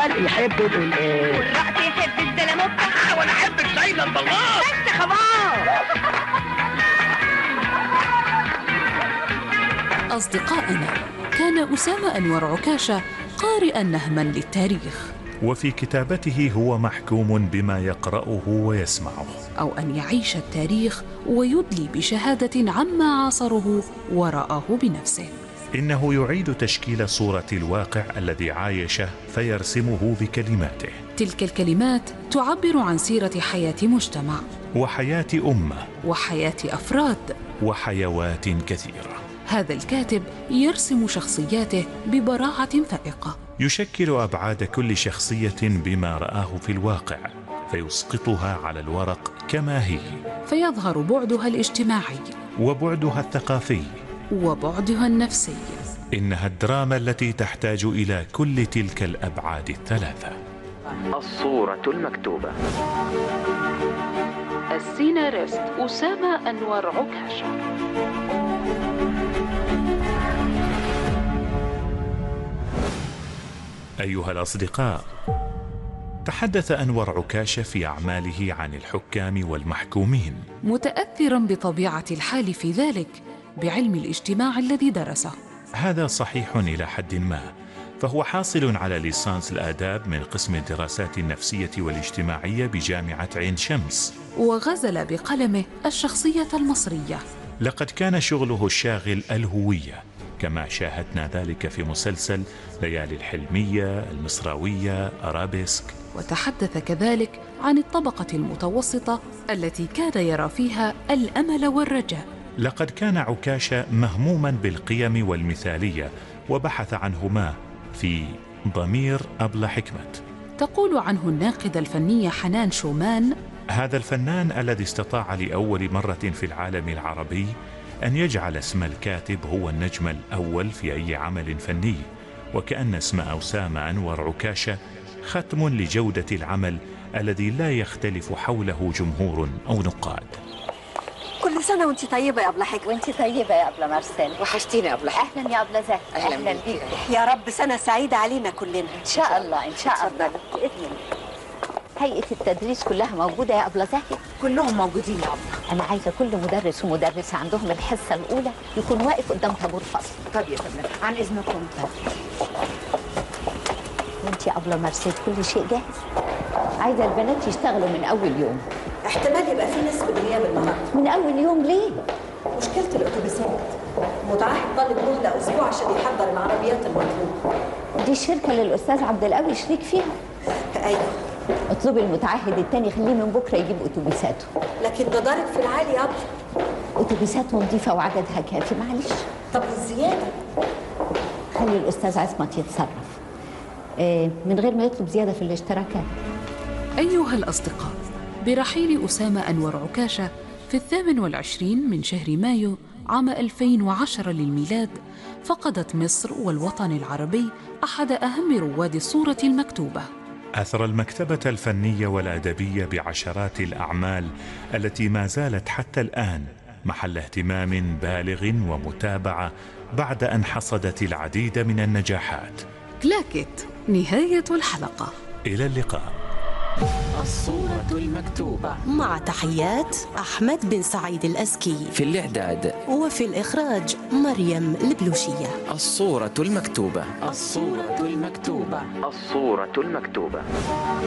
الشرق يحب الايه، والرقص يحب الزلموكة، وانا احب السيلة البلاط. بس خلاص. أصدقائنا، كان أسامة أنور عكاشة قارئا نهما للتاريخ، وفي كتابته هو محكوم بما يقرأه ويسمعه، أو أن يعيش التاريخ ويدلي بشهادة عما عاصره ورآه بنفسه. إنه يعيد تشكيل صورة الواقع الذي عايشه فيرسمه بكلماته. تلك الكلمات تعبر عن سيرة حياة مجتمع وحياة أمة وحياة أفراد وحيوات كثيرة. هذا الكاتب يرسم شخصياته ببراعة فائقة، يشكل أبعاد كل شخصية بما رآه في الواقع فيسقطها على الورق كما هي، فيظهر بعدها الاجتماعي وبعدها الثقافي وبعدها النفسي. إنها الدراما التي تحتاج إلى كل تلك الأبعاد الثلاثة. الصورة المكتوبة. السيناريست أسامة أنور عكاشة. أيها الأصدقاء، تحدث أنور عكاشة في أعماله عن الحكام والمحكومين، متأثرا بطبيعة الحال في ذلك بعلم الاجتماع الذي درسه. هذا صحيح إلى حد ما، فهو حاصل على ليسانس الآداب من قسم الدراسات النفسية والاجتماعية بجامعة عين شمس، وغزل بقلمه الشخصية المصرية. لقد كان شغله الشاغل الهوية، كما شاهدنا ذلك في مسلسل ليالي الحلمية، المصراوية، أرابيسك. وتحدث كذلك عن الطبقة المتوسطة التي كان يرى فيها الأمل والرجاء. لقد كان عكاشة مهموما بالقيم والمثالية، وبحث عنهما في ضمير أبلة حكمت. تقول عنه الناقدة الفنية حنان شومان: هذا الفنان الذي استطاع لأول مرة في العالم العربي أن يجعل اسم الكاتب هو النجم الأول في أي عمل فني، وكأن اسم أسامة أنور عكاشة ختم لجودة العمل الذي لا يختلف حوله جمهور أو نقاد. كل سنة وانت طيبة يا أبلة حكمة. وانت طيبة يا أبلة مارسيل. وحشتيني يا أبلة حكمة. أهلا يا أبلة زاهي. أهلا بيك. يا رب سنة سعيدة علينا كلنا. إن شاء الله إن شاء الله بإذن الله. هيئة التدريس كلها موجودة يا أبلة زاهي؟ كلهم موجودين يا أبلة. أنا عايزة كل مدرس ومدرسة عندهم الحصة الأولى يكون واقف قدام طابور فصل. طب يا فندم، عن إذنكم. وانت يا أبلة مارسيل كل شيء جاهز؟ عايزة البنات يشتغلوا من أول يوم. احتمال يبقى في نسبة غياب النهارده. من أول يوم ليه؟ مشكلة الأتوبيسات، متعهد طالب مهلة أسبوع عشان يحضر العربيات المطلوبة. دي الشركة اللي الأستاذ عبد القوي شريك فيها. أيوه. اطلبي المتعهد التاني خليه من بكرة يجيب أتوبيساته. لكن ده ضارب في العالي يا أبلة. أتوبيسات نظيفة وعددها كافي، معلش. طب والزيادة؟ خلي الأستاذ عصمت يتصرف من غير ما يطلب زيادة في الاشتراكات. أيها الأصدقاء، برحيل أسامة أنور عكاشة في 28 من شهر مايو عام 2010 للميلاد، فقدت مصر والوطن العربي أحد أهم رواد الصورة المكتوبة. أثر المكتبة الفنية والأدبية بعشرات الأعمال التي ما زالت حتى الآن محل اهتمام بالغ ومتابعة بعد أن حصدت العديد من النجاحات. كلاكيت، نهاية الحلقة. إلى اللقاء. الصورة المكتوبة، مع تحيات أحمد بن سعيد الأزكي، في الإعداد وفي الإخراج مريم البلوشية. الصورة المكتوبة. الصورة المكتوبة.